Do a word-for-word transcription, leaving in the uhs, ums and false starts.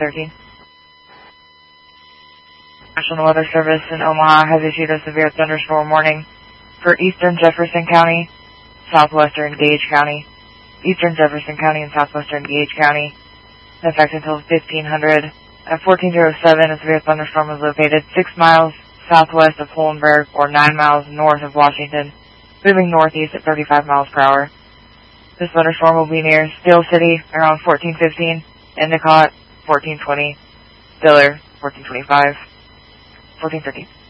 thirteen. National Weather Service in Omaha has issued a severe thunderstorm warning for eastern Jefferson County, southwestern Gage County, eastern Jefferson County, and southwestern Gage County. In effect until fifteen hundred. At fourteen oh seven, a severe thunderstorm was located six miles southwest of Holenberg or nine miles north of Washington, moving northeast at thirty-five miles per hour. This thunderstorm will be near Steel City around fourteen fifteen, Endicott fourteen twenty, Diller fourteen twenty-five, fourteen thirteen.